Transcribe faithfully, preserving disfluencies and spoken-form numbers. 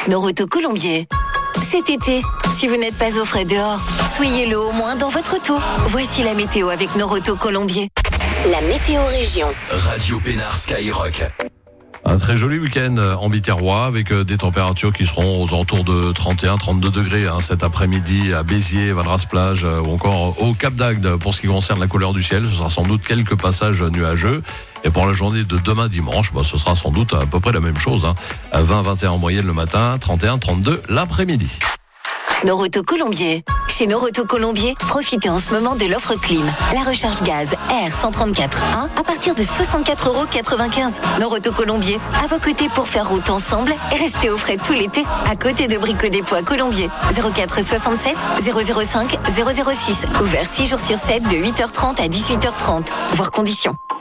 Noroto Colombier. Cet été, si vous n'êtes pas au frais dehors, soyez-le au moins dans votre auto. Voici la météo avec Noroto Colombier. La météo région. Radio Pénard Skyrock. Un très joli week-end en Biterrois avec des températures qui seront aux alentours de trente et un à trente-deux degrés hein, cet après-midi à Béziers, Valras-Plage ou encore au Cap d'Agde. Pour ce qui concerne la couleur du ciel, ce sera sans doute quelques passages nuageux. Et pour la journée de demain dimanche, bah, ce sera sans doute à peu près la même chose. Hein. vingt à vingt et un en moyenne le matin, trente et un à trente-deux l'après-midi. Noroto Colombier. Chez Noroto Colombier, profitez en ce moment de l'offre clim. La recharge gaz R cent trente-quatre un à partir de soixante-quatre euros quatre-vingt-quinze. Noroto Colombier, à vos côtés pour faire route ensemble et rester au frais tout l'été. À côté de Brico Dépôt à Colombier. zéro quatre soixante-sept zéro zéro cinq zéro zéro six. Ouvert six jours sur sept de huit heures trente à dix-huit heures trente. Voir conditions.